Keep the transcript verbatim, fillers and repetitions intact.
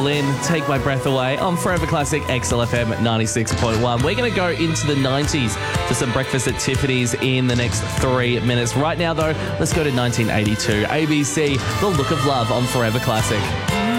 Lynn, Take My Breath Away on Forever Classic X L F M ninety-six point one. We're going to go into the nineties for some Breakfast at Tiffany's in the next three minutes. Right now, though, let's go to nineteen eighty-two. A B C, The Look of Love on Forever Classic.